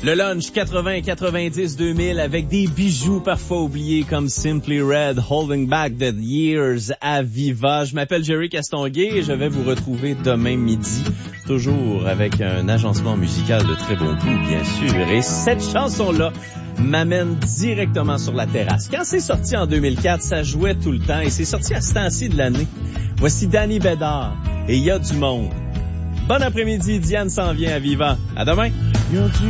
Le lunch 80-90-2000 avec des bijoux parfois oubliés comme Simply Red, Holding Back the Years à Viva. Je m'appelle Jerry Castonguay et je vais vous retrouver demain midi, toujours avec un agencement musical de très bon goût, bien sûr. Et cette chanson-là m'amène directement sur la terrasse. Quand c'est sorti en 2004, ça jouait tout le temps et c'est sorti à ce temps-ci de l'année. Voici Danny Bédard et il y a du monde. Bon après-midi, Diane s'en vient à Viva. À demain.